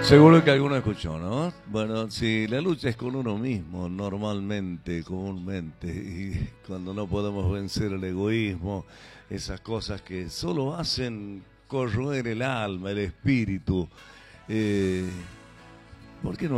Seguro que alguno escuchó, ¿no? Bueno, si la lucha es con uno mismo, normalmente, comúnmente, y cuando no podemos vencer el egoísmo, esas cosas que solo hacen corroer el alma, el espíritu, eh, ¿por qué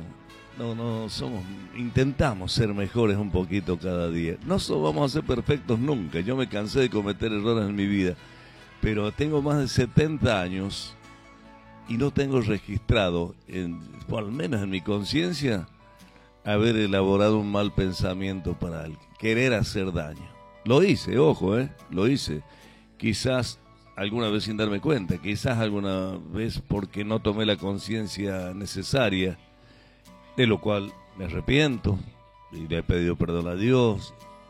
no somos, intentamos ser mejores un poquito cada día? Vamos a ser perfectos nunca, yo me cansé de cometer errores en mi vida, pero tengo más de 70 años y no tengo registrado, por al menos en mi conciencia, haber elaborado un mal pensamiento para querer hacer daño. Lo hice, ojo, lo hice. Quizás alguna vez sin darme cuenta, quizás alguna vez porque no tomé la conciencia necesaria, de lo cual me arrepiento y le he pedido perdón a Dios.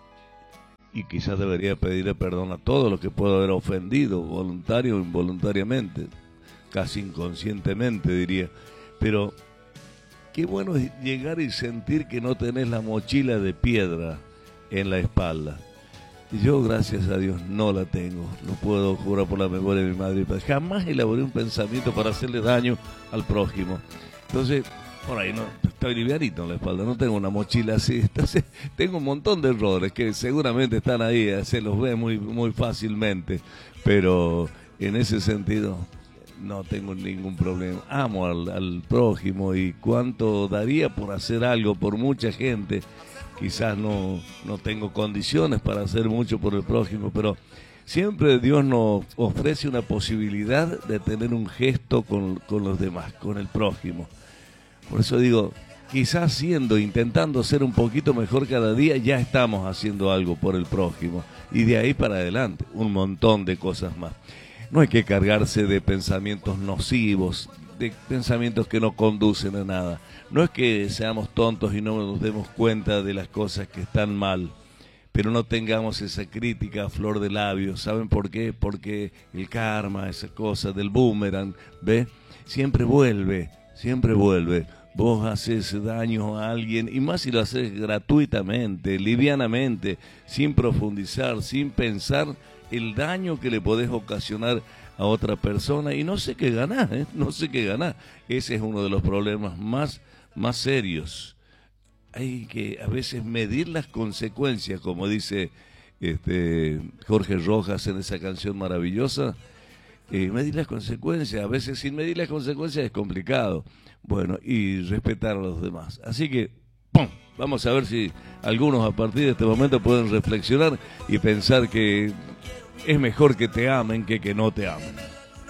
Y quizás debería pedirle perdón a todos los que puedo haber ofendido, voluntario o involuntariamente, casi inconscientemente diría. Pero qué bueno es llegar y sentir que no tenés la mochila de piedra en la espalda. Y yo, gracias a Dios, no la tengo. Lo puedo jurar por la memoria de mi madre y padre. Jamás elaboré un pensamiento para hacerle daño al prójimo. Entonces, por ahí no estoy livianito en la espalda, no tengo una mochila así. Entonces, tengo un montón de errores que seguramente están ahí, se los ve muy, muy fácilmente. Pero en ese sentido no tengo ningún problema. Amo al prójimo y cuánto daría por hacer algo por mucha gente. Quizás no tengo condiciones para hacer mucho por el prójimo, pero siempre Dios nos ofrece una posibilidad de tener un gesto con los demás, con el prójimo. Por eso digo, quizás intentando ser un poquito mejor cada día, ya estamos haciendo algo por el prójimo. Y de ahí para adelante, un montón de cosas más. No hay que cargarse de pensamientos nocivos, de pensamientos que no conducen a nada. No es que seamos tontos y no nos demos cuenta de las cosas que están mal, pero no tengamos esa crítica a flor de labios. ¿Saben por qué? Porque el karma, esa cosa del boomerang, ¿ve? Siempre vuelve, siempre vuelve. Vos haces daño a alguien, y más si lo haces gratuitamente, livianamente, sin profundizar, sin pensar el daño que le podés ocasionar a otra persona, y no sé qué ganás, no sé qué ganás. Ese es uno de los problemas más serios. Hay que a veces medir las consecuencias, como dice Jorge Rojas en esa canción maravillosa. Medir las consecuencias, a veces sin medir las consecuencias es complicado. Bueno, y respetar a los demás. Así que, ¡pum!, vamos a ver si algunos a partir de este momento pueden reflexionar y pensar que es mejor que te amen que no te amen.